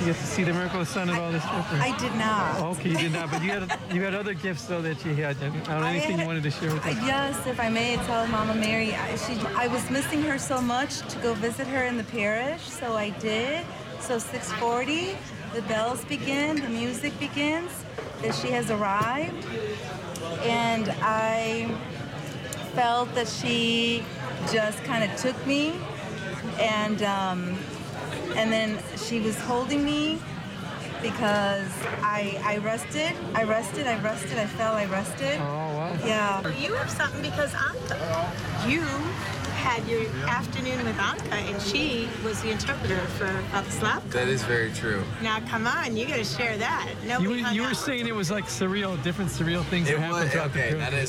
you get to see the miracle of the sun and all this stuff? I did not. Okay, you did not, but you had other gifts though that you had. Anything you wanted to share with us? Yes, if I may tell Mama Mary, I was missing her so much to go visit her in the parish, so I did. So 6:40, the bells begin, the music begins, that she has arrived, and I felt that she just kind of took me, and then she was holding me because I rested, I fell, I rested. Oh, wow. Yeah. You have something because Anka, you had your afternoon with Anka, and she was the interpreter for Slavka. That is very true. Now, come on, you got to share that. You were saying it was like surreal, different surreal things that happened throughout the Okay, tour. that is